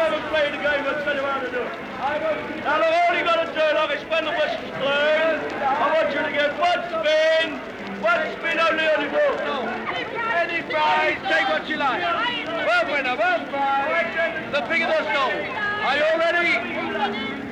haven't played the game, I'll tell you how to do it. Now, all you got to do, like, is when the whistle's blown, I want you to get one spin only on the ball. No. Any prize, take what you like. One winner, one prize, the bigger the score. Are you all ready?